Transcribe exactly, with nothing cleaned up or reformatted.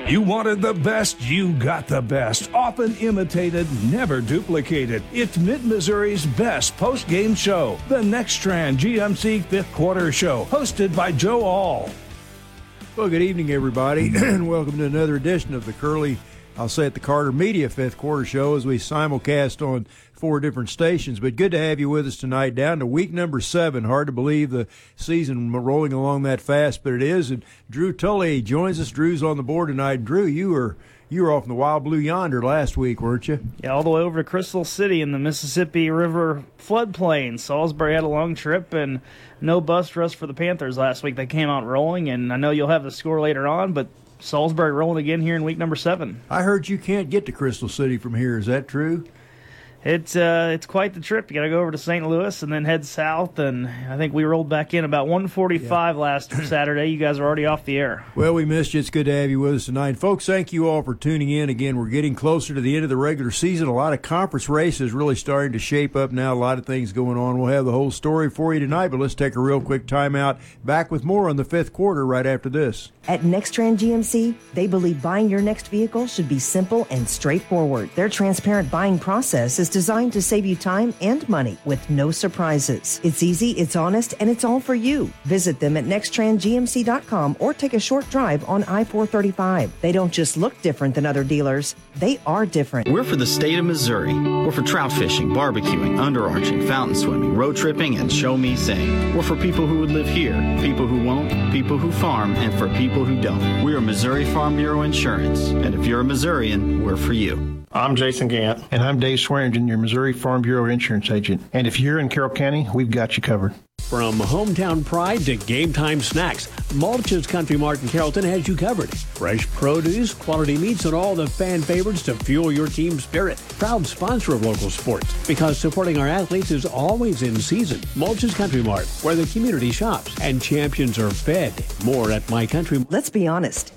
You wanted the best, you got the best. Often imitated, never duplicated. It's Mid-Missouri's best post-game show, the Nextran G M C Fifth Quarter Show, hosted by Joe All. Well, good evening, everybody, and welcome to another edition of the Curly, I'll say it, the Carter Media Fifth Quarter Show as we simulcast on four different stations. But good to have you with us tonight. Down to week number seven. Hard to believe the season rolling along that fast, but it is. And Drew Tully joins us. Drew's on the board tonight. Drew, you were you were off in the Wild Blue Yonder last week, weren't you? Yeah, all the way over to Crystal City in the Mississippi River floodplain. Salisbury had a long trip and no bus rush for the Panthers last week. They came out rolling, and I know you'll have the score later on, but Salisbury rolling again here in week number seven. I heard you can't get to Crystal City from here. Is that true? It's uh, it's quite the trip. You got to go over to Saint Louis and then head south. And I think we rolled back in about one forty-five yeah. last Saturday. You guys are already off the air. Well, we missed you. It's good to have you with us tonight. Folks, thank you all for tuning in. Again, we're getting closer to the end of the regular season. A lot of conference races really starting to shape up now. A lot of things going on. We'll have the whole story for you tonight, but let's take a real quick timeout. Back with more on the fifth quarter right after this. At Nextran G M C, they believe buying your next vehicle should be simple and straightforward. Their transparent buying process is designed to save you time and money with no surprises. It's easy, it's honest, and it's all for you. Visit them at nextran g m c dot com or take a short drive on I four thirty-five. They don't just look different than other dealers, they are different. We're for the state of Missouri. We're for trout fishing, barbecuing, underarching, fountain swimming, road tripping, and show me saying. We're for people who would live here, people who won't, people who farm, and for people who don't. We are Missouri Farm Bureau Insurance, and if you're a Missourian, we're for you. I'm Jason Gant. And I'm Dave Swearingen, your Missouri Farm Bureau insurance agent. And if you're in Carroll County, we've got you covered. From hometown pride to game time snacks, Mulch's Country Mart in Carrollton has you covered. Fresh produce, quality meats, and all the fan favorites to fuel your team spirit. Proud sponsor of local sports, because supporting our athletes is always in season. Mulch's Country Mart, where the community shops and champions are fed. More at My Country. Let's be honest.